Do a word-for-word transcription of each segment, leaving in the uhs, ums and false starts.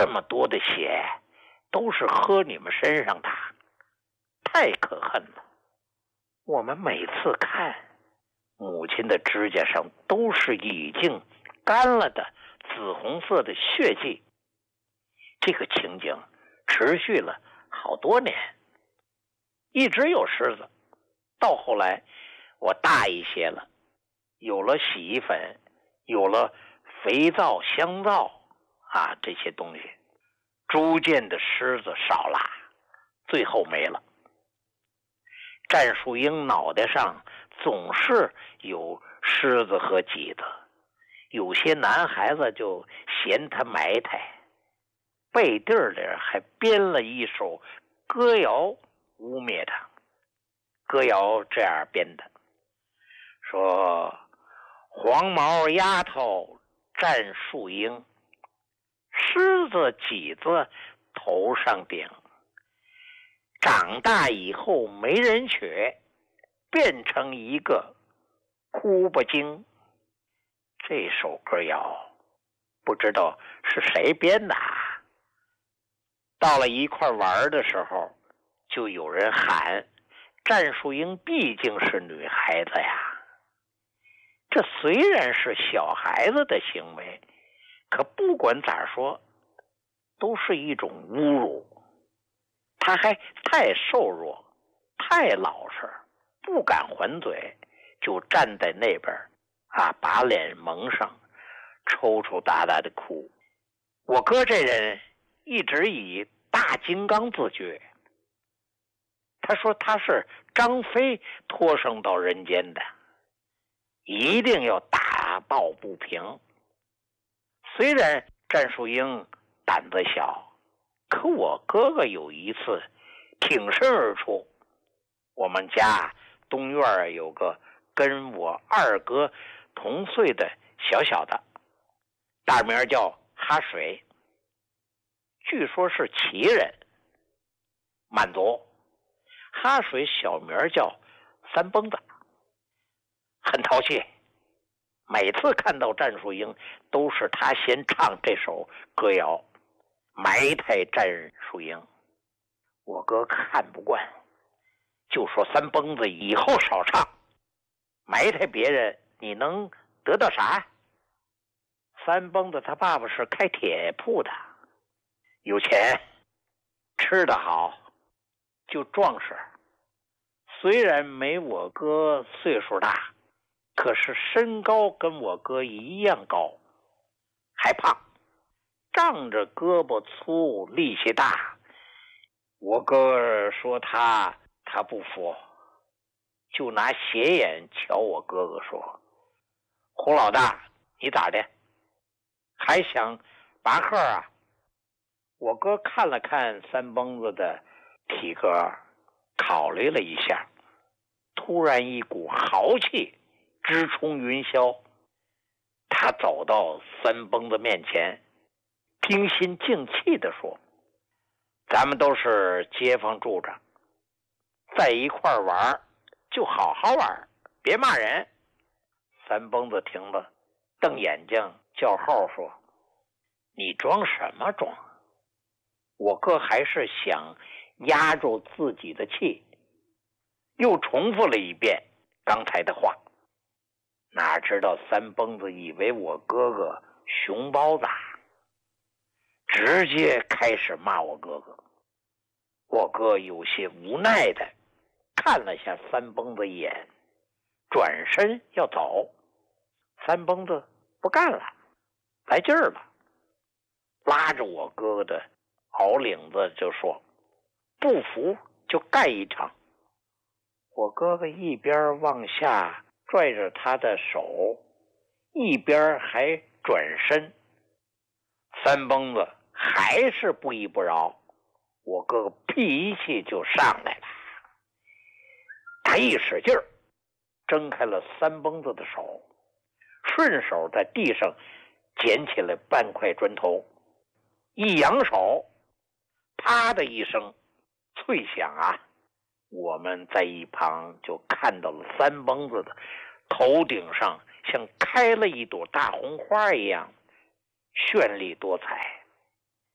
这么多的血都是喝你们身上的，太可恨了。我们每次看母亲的指甲上都是已经干了的紫红色的血迹。这个情景持续了好多年，一直有虱子。到后来我大一些了，有了洗衣粉，有了肥皂、香皂啊，这些东西，逐渐的虱子少了，最后没了。战树英脑袋上总是有虱子和挤子，有些男孩子就嫌他埋汰，背地里还编了一首歌谣污蔑他。歌谣这样编的，说黄毛丫头战树英，虱子挤子头上顶，长大以后没人娶，变成一个哭不精。这首歌谣不知道是谁编的。到了一块玩的时候，就有人喊战树英毕竟是女孩子呀。这虽然是小孩子的行为，可不管咋说都是一种侮辱。他还太瘦弱，太老实，不敢还嘴，就站在那边啊，把脸蒙上，抽抽搭搭的哭。我哥这人一直以大金刚自居，他说他是张飞托生到人间的，一定要打抱不平。虽然战树英胆子小，可我哥哥有一次挺身而出。我们家东院有个跟我二哥同岁的小小的，大名叫哈水，据说是齐人，满族。哈水小名叫三蹦子，很淘气。每次看到战树英，都是他先唱这首歌谣，埋汰战树英。我哥看不惯，就说三蹦子以后少唱，埋汰别人你能得到啥？三蹦子他爸爸是开铁铺的，有钱，吃得好，就壮实。虽然没我哥岁数大，可是身高跟我哥一样高，还胖，仗着胳膊粗力气大。我哥说他他不服，就拿斜眼瞧我哥哥说，胡老大你咋的，还想拔河啊？我哥看了看三蹦子的体格，考虑了一下，突然一股豪气直冲云霄。他走到三蹦子面前，平心静气地说，咱们都是街坊住着，在一块玩就好好玩，别骂人。三蹦子听了瞪眼睛叫号说，你装什么装？我哥还是想压住自己的气，又重复了一遍刚才的话。哪知道三蹦子以为我哥哥熊包子，直接开始骂我哥哥。我哥有些无奈的看了下三蹦子一眼，转身要走。三蹦子不干了，来劲儿了，拉着我哥哥的袄领子就说，不服就干一场。我哥哥一边往下拽着他的手，一边还转身。三蹦子还是不依不饶，我哥哥脾气就上来了。他一使劲儿，挣开了三蹦子的手，顺手在地上捡起了半块砖头，一扬手，啪的一声脆响啊！我们在一旁就看到了三蹦子的头顶上像开了一朵大红花一样绚丽多彩。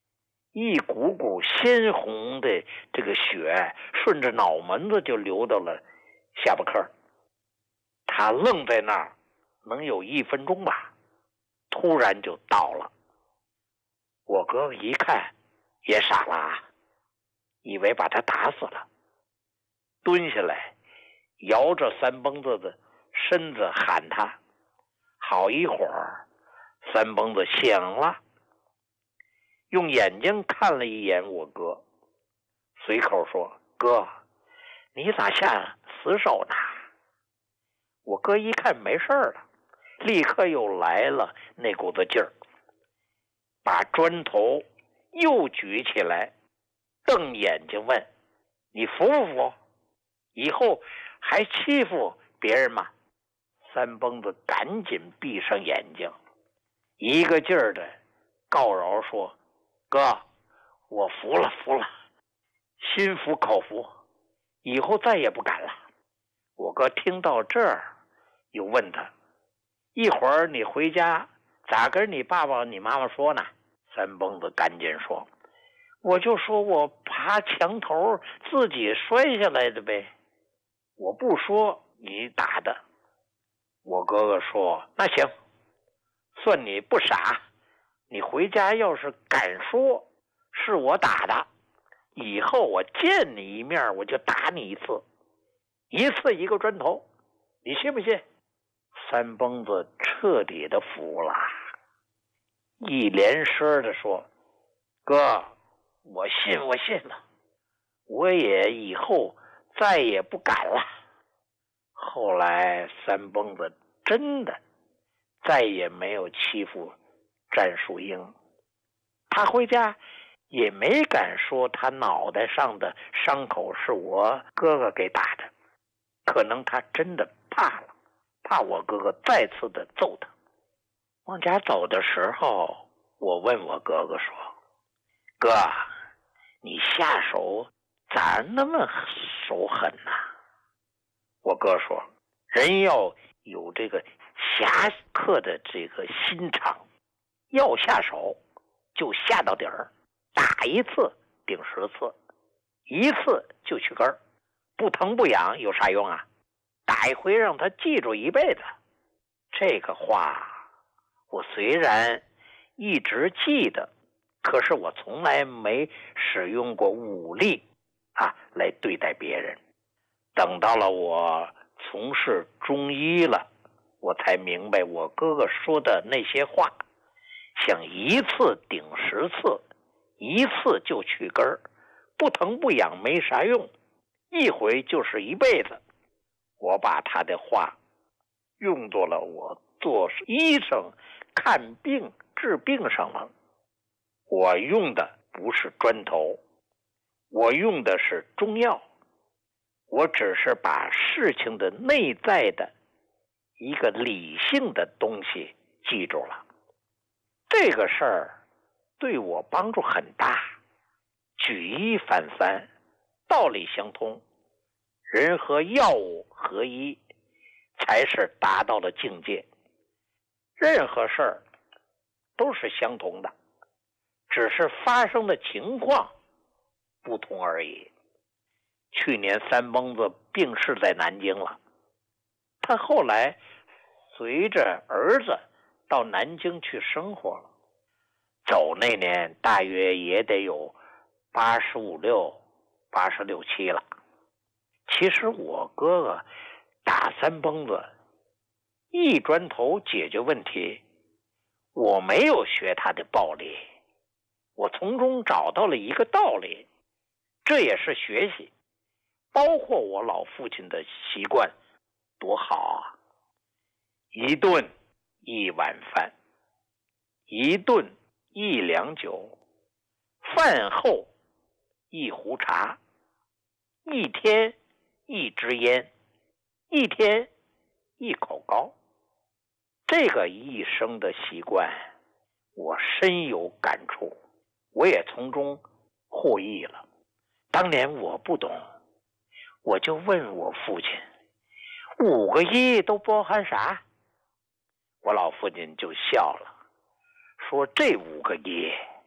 一股股鲜红的这个血顺着脑门子就流到了下巴颏。他愣在那儿能有一分钟吧，突然就倒了。我哥哥一看也傻了啊，以为把他打死了，蹲下来摇着三蹦子的身子喊他。好一会儿，三蹦子醒了，用眼睛看了一眼我哥，随口说：“哥，你咋下死手呢？”我哥一看没事了，立刻又来了那股子劲儿，把砖头又举起来，瞪眼睛问：“你服不服？以后还欺负别人吗？”三蹦子赶紧闭上眼睛，一个劲儿的告饶说：“哥，我服了服了，心服口服，以后再也不敢了。”我哥听到这儿又问他：“一会儿你回家咋跟你爸爸你妈妈说呢？”三蹦子赶紧说：“我就说我爬墙头自己摔下来的呗，我不说你打的。”我哥哥说：“那行，算你不傻，你回家要是敢说是我打的，以后我见你一面我就打你一次，一次一个砖头，你信不信？”三蹦子彻底的服了，一连声的说：“哥，我信我信了，我也以后再也不敢了。”后来三蹦子真的再也没有欺负战树英，他回家也没敢说他脑袋上的伤口是我哥哥给打的，可能他真的怕了，怕我哥哥再次的揍他。往家走的时候，我问我哥哥说：“哥，你下手咋那么手狠呢？”我哥说：“人要有这个侠客的这个心肠，要下手就下到底儿，打一次顶十次，一次就去根儿，不疼不痒有啥用啊？打一回让他记住一辈子。”这个话我虽然一直记得，可是我从来没使用过武力啊来对待别人。等到了我从事中医了，我才明白我哥哥说的那些话，想一次顶十次，一次就去根儿，不疼不痒没啥用，一回就是一辈子。我把他的话用作了我做医生看病治病上了。我用的不是砖头，我用的是中药。我只是把事情的内在的一个理性的东西记住了。这个事儿对我帮助很大，举一反三，道理相通，人和药物合一，才是达到了境界。任何事儿都是相同的，只是发生的情况不同而已。去年三蹦子病逝在南京了，他后来随着儿子到南京去生活了，走那年大约也得有八十五六、八十六七了。其实我哥哥打三蹦子一砖头解决问题，我没有学他的暴力，我从中找到了一个道理，这也是学习。包括我老父亲的习惯多好啊！一顿一碗饭，一顿一两酒，饭后一壶茶，一天一支烟，一天一口糕。这个一生的习惯我深有感触，我也从中获益了。当年我不懂，我就问我父亲，五个一都包含啥？我老父亲就笑了，说这五个一